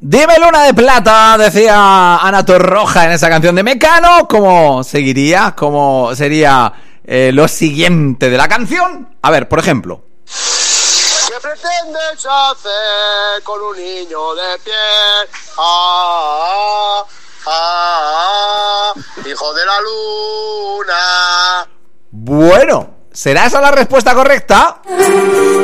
Dime luna de plata, decía Ana Torroja en esa canción de Mecano. ¿Cómo seguiría? ¿Cómo sería lo siguiente de la canción? A ver, por ejemplo. ¿Qué pretendes hacer con un niño de piel? Ah, ah, hijo de la luna. Bueno, ¿será esa la respuesta correcta?